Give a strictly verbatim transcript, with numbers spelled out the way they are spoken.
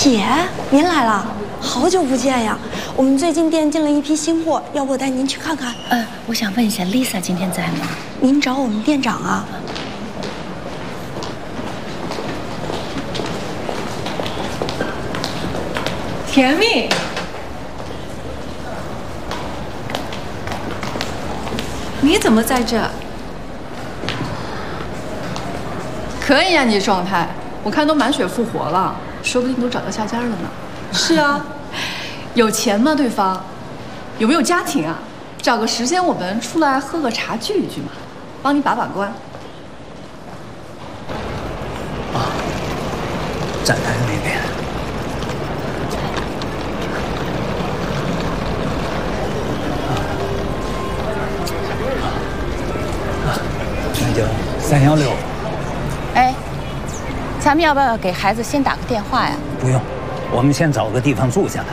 姐，您来了，好久不见呀！我们最近店进了一批新货，要不我带您去看看？ 呃，我想问一下 ，Lisa 今天在吗？ 您找我们店长啊？ 甜蜜。 你怎么在这？可以呀、啊，你状态，我看都满血复活了，说不定都找到下家了呢。是啊，有钱吗？对方有没有家庭啊？找个时间我们出来喝个茶聚一聚嘛，帮你把把关。 啊，站台那边。 三幺六， 哎，咱们要不要给孩子先打个电话呀？ 不用，我们先找个地方住下来。